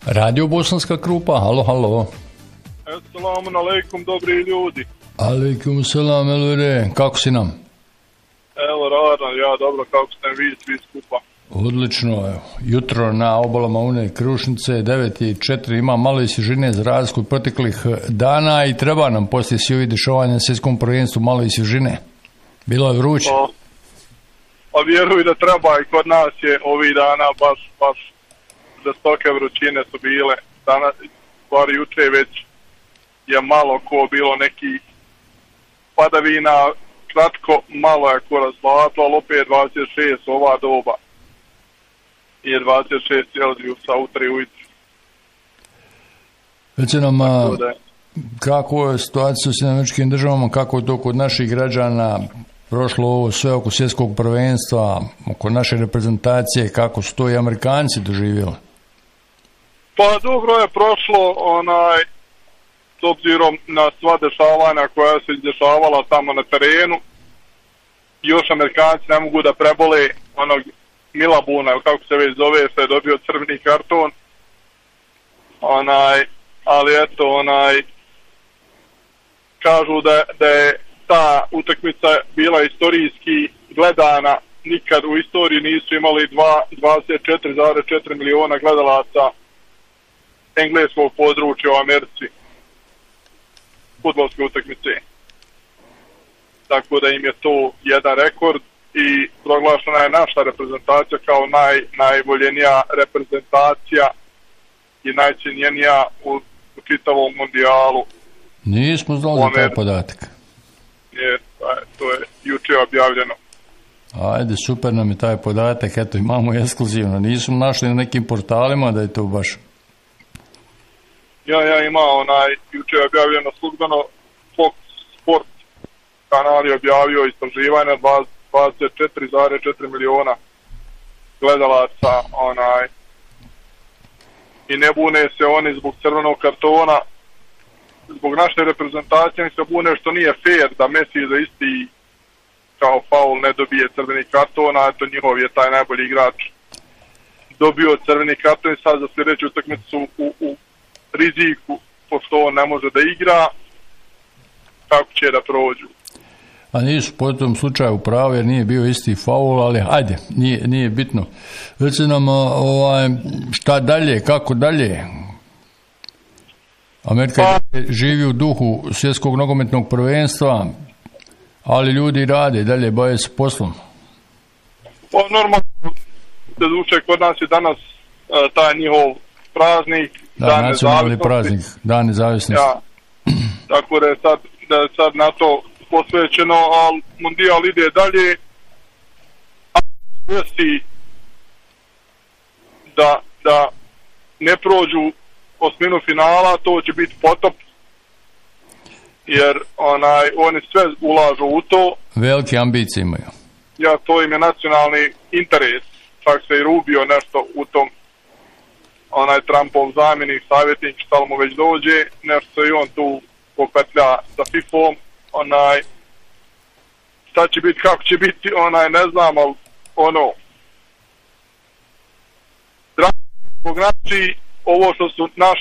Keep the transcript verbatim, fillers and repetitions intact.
Radio Bosanska Krupa, halo, halo. Assalamu alaikum, dobri ljudi. Alaikum salam, elure, kako si nam? Evo, radan, ja dobro, kako ste vi svi skupa? Odlično, evo. Jutro na obalama Une Krušnice, devet i četiri, ima malo i svježine za razliku od proteklih dana i treba nam poslije svi ovih dešavanja na svjetskom prvenstvu malo i svježine. Bilo je vruće. O, pa vjeruj da treba i kod nas je ovih dana baš, baš žestoke vrućine su bile. Danas, stvari juče već je malo ko bilo neki padavina, kratko, malo je ko razlatlo, ali opet dvadeset šest ova doba. I dvadeset šest Celzijusa u tri ujutru. Već nam, kako je situacija u Sjedinjenim Američkim Državama, kako je to kod naših građana prošlo ovo sve oko svjetskog prvenstva, oko naše reprezentacije, kako su to i Amerikanci doživjeli? Pa dobro je prošlo, onaj, s obzirom na sva dešavanja koja se dešavala tamo na terenu. Još Amerikanci ne mogu da prebole onog Milabuna, ili kako se već zove, što je dobio crveni karton. Onaj, ali eto, onaj, kažu da, da je ta utakmica bila istorijski gledana. Nikad u istoriji nisu imali dvadeset četiri zarez četiri miliona gledalaca engleskog područja u Americi. Fudbalske utakmice. Tako da im je to jedan rekord i proglašena je naša reprezentacija kao naj, najvoljenija reprezentacija i najcijenjenija u, u čitavom mundijalu. Nismo znali za taj podatak. Je, to je juče objavljeno. Ajde, super nam je taj podatak, eto imamo ekskluzivno. Nismo našli na nekim portalima da je to baš. Ja, ja imao onaj, juče je objavljeno službeno Fox Sport kanal je objavio istraživanje dvadeset četiri zarez četiri miliona gledalaca, onaj, i ne bune se oni zbog crvenog kartona, zbog naše reprezentacije se bune što nije fair da Messi za isti kao faul ne dobije crveni karton, a eto njihov je taj najbolji igrač dobio crveni karton i sad za sljedeću utakmicu u, u riziku, pošto on ne može da igra, kako će da prođu. A nisu po tom slučaju pravo jer nije bio isti faul, ali ajde, nije, nije bitno. Već nam ovaj, šta dalje, kako dalje? Amerika pa, živi u duhu svjetskog nogometnog prvenstva, ali ljudi rade, dalje bave se poslom. Pa normalno, da duše kod nas je danas uh, taj njihov praznik, da, dan nacionalni praznik, dan nezavisnosti. Ja, tako da je sad, da je sad na to posvećeno, ali mundijal ide dalje. A desi da, da ne prođu osminu finala, to će biti potop, jer onaj, oni sve ulažu u to. Velike ambicije imaju. Ja, to im je nacionalni interes, čak se i Rubio nešto u tom, onaj Trumpov zamjenik, savjetnik, šta mu već dođe, nešto se i on tu popetlja sa FIFom, onaj, šta će biti, kako će biti, onaj, ne znam, ali ono, zbog znači, ovo što su naš